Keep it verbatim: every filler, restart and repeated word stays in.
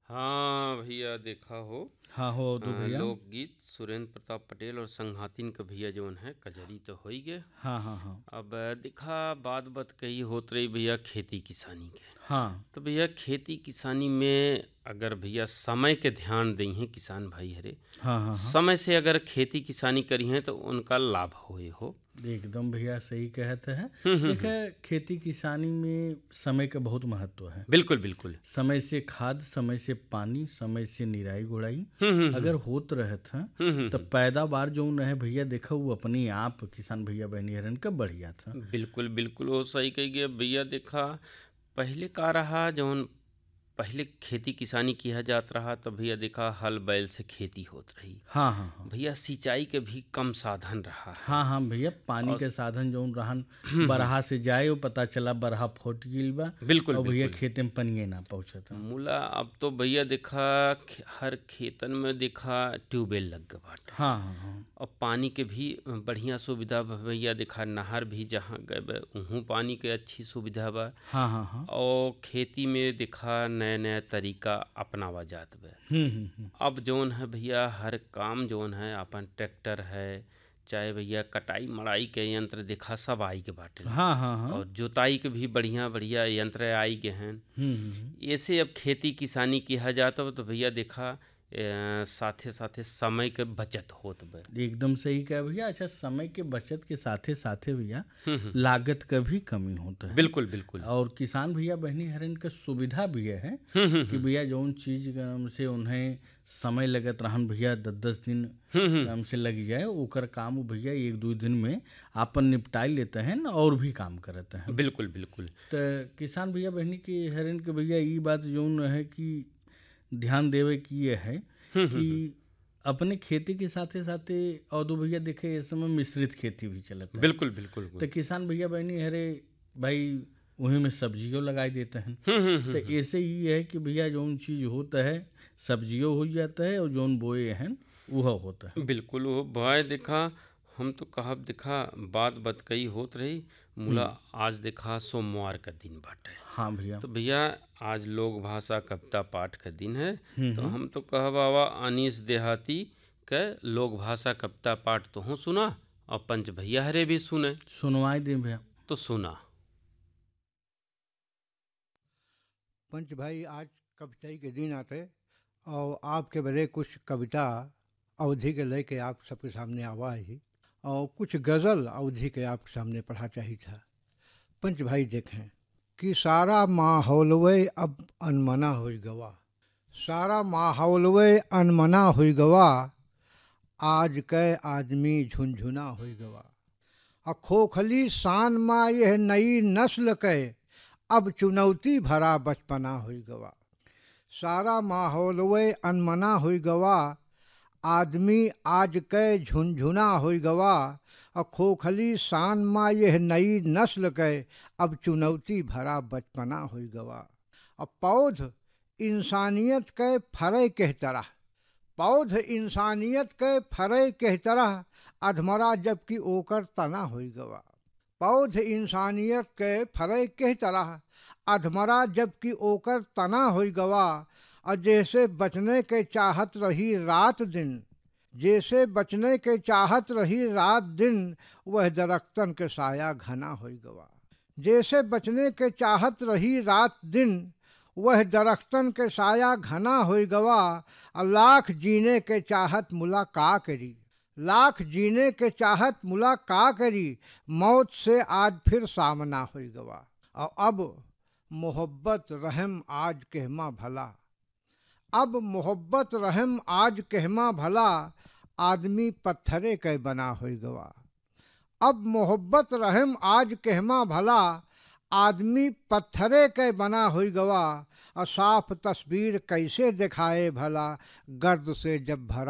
हाँ भैया, देखा हो। हाँ हो अ, दो भैया। लोकगीत सुरेंद्र प्रताप पटेल और संघातिन का भैया जौन है कजरी तो हो ही गए। हाँ हाँ हाँ अब देखा, बात बात कही होत रही भैया खेती किसानी के। हाँ तो भैया खेती किसानी में अगर भैया समय के ध्यान दी हैं किसान भाई हरे, हाँ हाँ हाँ समय से अगर खेती किसानी करी हैं तो उनका लाभ होए हो। एकदम भैया सही कहते हैं। हम्म हम्म हम्म, देखा, खेती किसानी में समय का बहुत महत्व है। बिल्कुल बिल्कुल। समय से खाद, समय से पानी, समय से निराई गुड़ाई हम्म हम्म अगर हम्म होत रहत हैं हम्म हम्म, तो हम्म, पैदावार जो न है भैया, देखा वो अपने आप किसान भैया बहनी हरन का बढ़िया था। बिल्कुल बिल्कुल, वो सही कही गया भैया। देखा, पहले का रहा जौन पहले खेती किसानी किया जात रहा, तो भैया देखा हल बैल से खेती होत रही। हाँ हाँ हाँ भैया सिंचाई के भी कम साधन रहा है। हाँ हाँ भैया, पानी और के साधन जौन रहन, हम्म हम्म, बरहा से जाए वो पता चला बरहा फूट गिल बा बिल्कुल और भैया बिल्कुल। खेते में पनिए ना पहुँचत है। मूला अब तो भैया देखा खे- हर खेतन में देखा ट्यूबवेल लग गए बाटे। हाँ हाँ हाँ और पानी के भी बढ़िया सुविधा बा भैया। देखा नहर भी जहाँ गए बा उहूँ पानी के अच्छी सुविधा बा। हाँ हाँ हाँ और खेती में देखा नया नया तरीका अपनावा जात बा। हम्म हम्म हम्म अब जौन है भैया हर काम जौन है अपन ट्रैक्टर है, चाहे भैया कटाई मड़ाई के यंत्र देखा सब आई के बाटे लो। हाँ हाँ हाँ और जोताई के भी बढ़िया बढ़िया यंत्र आई गए हैं। हम्म हम्म हम्म। ऐसे अब खेती किसानी किया जाता हो तो भैया देखा अ, साथे साथे समय के बचत होत बा। एकदम सही कहा भैया। अच्छा, समय के बचत के साथे साथे भैया हम्म हम्म, लागत का भी कमी होता है। बिल्कुल बिल्कुल। और किसान भैया बहनी हरन का सुविधा भी है हम्म हम्म कि हम्म भैया जौन चीज काम से उन्हें समय लगत रहन भैया दस दस दिन हम्म हम्म, काम से लग जाए, ओकर काम वो भैया एक दो दिन में आपन निपटाई लेते हैं और भी काम करते हैं। बिल्कुल बिल्कुल। तो किसान भैया बहनी के हरन के भैया ये बात जौन है कि ध्यान देवे की ये है हम्म कि हम्म हम्म, अपने खेती के साथे साथे और दो भैया देखे इस समय मिश्रित खेती भी चलता है। बिल्कुल बिल्कुल तो बिल्कुल। किसान भैया बहनी हरे भाई वहीं में सब्जियों लगाई देते हैं। हम्म हम्म तो हम्म हम्म, ऐसे ही है कि भैया जौन चीज़ होता है सब्जियों हो जाता है और जौन बोए हैं वह होता है। बिल्कुल वो भाई देखा, हम तो कहब देखा बात बतकई होत रही। मूला हम्म आज देखा सोमवार का दिन बाटे। हाँ भैया। तो भैया आज लोक भाषा कविता पाठ का दिन है। हम्म तो हम्म हम तो कह बाबा अनीस देहाती के लोक भाषा कविता पाठ तो हूँ सुना और पंच भैया हरे भी सुने। सुनवाई दे भैया। तो सुना। पंच भाई, आज कविताई के दिन आते और आपके बड़े कुछ कविता अवधि के लेके आप सबके सामने आवा ही और कुछ गज़ल अवधि के आपके सामने पढ़ा चाहिए था। पंच भाई देखें कि सारा माहौलवे अब अनमना हो गवा, सारा माहौलवे अनमना हो गवा, आज कै आदमी झुनझुना हो गवा। और खोखली शान माँ यह नई नस्ल के अब चुनौती भरा बचपना हो गवा। सारा माहौल वे अनमना हो गवा, आदमी आज के झुनझुना हो गवा। और खोखली शान माँ यह नई नस्ल के अब चुनौती भरा बचपना हो गवा। और पौध इंसानियत के फरे के तरह, पौध इंसानियत के फरे के तरह अधमरा जबकि ओकर तना हो गवा। पौध इंसानियत के फरे के तरह अधमरा जबकि ओकर तना हो गवा। और जैसे बचने के चाहत रही रात दिन, जैसे बचने के चाहत रही रात दिन, वह दरख्तन के साया घना हो गवा। जैसे बचने के चाहत रही रात दिन, वह दरख्तन के साया घना हो गवा। और लाख जीने के चाहत मुलाका करी, लाख जीने के चाहत मुलाका करी, मौत से आज फिर सामना हो गवा। और अब मोहब्बत रहम आज कहमा भला, अब मोहब्बत रहम आज कहमा भला, आदमी पत्थरे के बना हो गवा। अब मोहब्बत रहम आज कहमा भला, आदमी पत्थरे के बना हो गवा। और साफ तस्वीर कैसे दिखाए भला, गर्द से जब भरा